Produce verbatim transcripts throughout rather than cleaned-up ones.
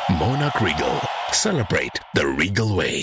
Monarch Regal. Celebrate the Regal way.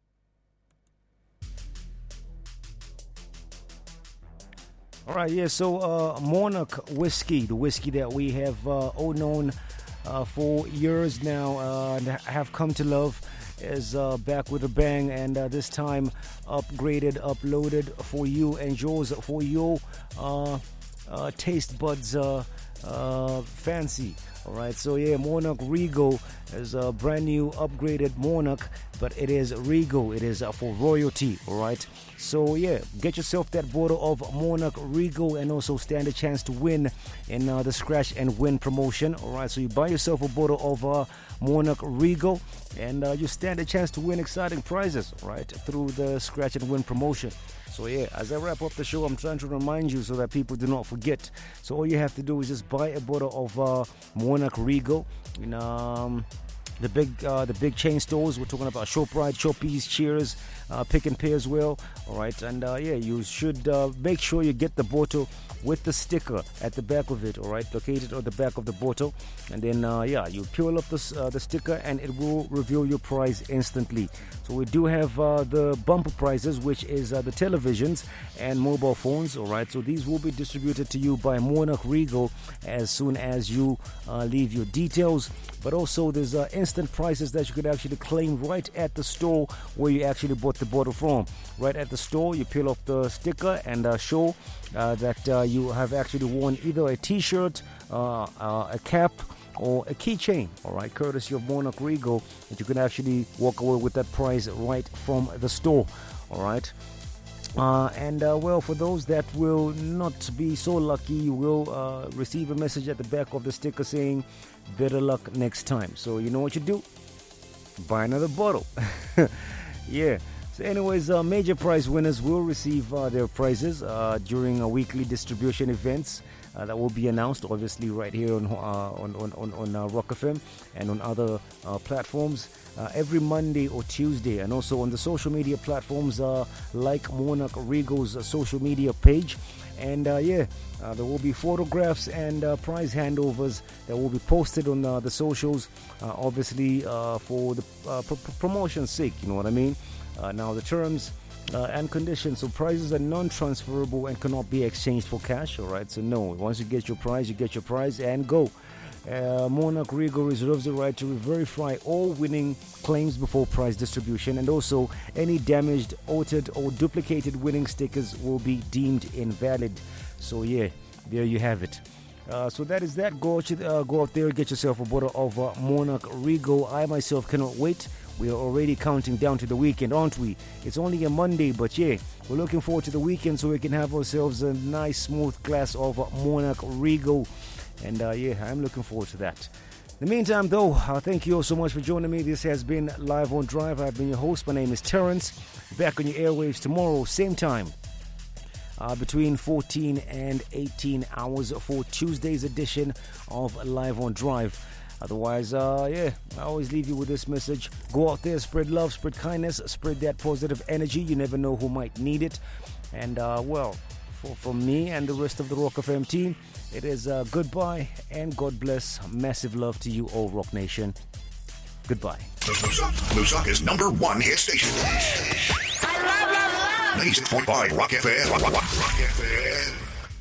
All right, yeah, so uh, Monarch whiskey, the whiskey that we have uh, all known uh, for years now uh, and have come to love, is uh, back with a bang, and uh, this time upgraded, uploaded for you and yours, for your uh, uh, taste buds uh, uh, fancy. All right, so yeah, Monarch Regal is a brand new upgraded Monarch, but it is Regal. It is uh, for royalty. All right, so yeah, get yourself that bottle of Monarch Regal and also stand a chance to win in uh, the Scratch and Win promotion. All right, so you buy yourself a bottle of uh, Monarch Regal and uh, you stand a chance to win exciting prizes, right, through the Scratch and Win promotion. So yeah, as I wrap up the show, I'm trying to remind you so that people do not forget. So all you have to do is just buy a bottle of uh, Monarch Regal in um, the big uh, the big chain stores. We're talking about ShopRite, Shoppies, Cheers, uh, Pick and Pay as well. All right, and uh, yeah, you should uh, make sure you get the bottle with the sticker at the back of it. All right, located on the back of the bottle, and then uh, yeah, you peel up the uh, the sticker, and it will reveal your prize instantly. So we do have uh, the bumper prizes, which is uh, the televisions and mobile phones. All right, so these will be distributed to you by Monarch Regal as soon as you uh, leave your details. But also there's uh, instant prizes that you could actually claim right at the store where you actually bought the bottle from. Right at the store, you peel off the sticker and uh, show uh, that uh, you have actually worn either a t-shirt, uh, uh, a cap, or a keychain, all right, courtesy of Monarch Regal, that you can actually walk away with that prize right from the store, all right. Uh, and uh, well, for those that will not be so lucky, you will uh, receive a message at the back of the sticker saying better luck next time. So you know what you do, buy another bottle. Yeah. So anyways, uh, major prize winners will receive uh, their prizes uh, during a weekly distribution events uh, that will be announced, obviously, right here on uh, on on on, on uh, Rock F M and on other uh, platforms uh, every Monday or Tuesday, and also on the social media platforms uh, like Monarch Regal's uh, social media page. And uh, yeah, uh, there will be photographs and uh, prize handovers that will be posted on uh, the socials, uh, obviously uh, for the uh, pr- promotion's sake, you know what I mean? Uh, now the terms uh, and conditions, so prizes are non-transferable and cannot be exchanged for cash, all right? So no, once you get your prize, you get your prize and go. Uh, Monarch Regal reserves the right to verify all winning claims before prize distribution, and also any damaged, altered or duplicated winning stickers will be deemed invalid. So yeah, there you have it. Uh, so that is that. Go, uh, go out there, get yourself a bottle of uh, Monarch Regal. I myself cannot wait. We are already counting down to the weekend, aren't we? It's only a Monday, but yeah, we're looking forward to the weekend so we can have ourselves a nice, smooth glass of uh, Monarch Regal. And uh, yeah, I'm looking forward to that. In the meantime, though, uh, thank you all so much for joining me. This has been Live on Drive. I've been your host. My name is Terrence. Back on your airwaves tomorrow, same time, uh, between fourteen and eighteen hours for Tuesday's edition of Live on Drive. Otherwise, uh, yeah, I always leave you with this message. Go out there, spread love, spread kindness, spread that positive energy. You never know who might need it. And, uh, well, for, for me and the rest of the Rock F M team, it is uh, goodbye and God bless. Massive love to you all, Rock Nation. Goodbye. Lusaka's number one hit station. I love, love, love. ninety-six point five Rock F M. Rock, Rock, Rock F M.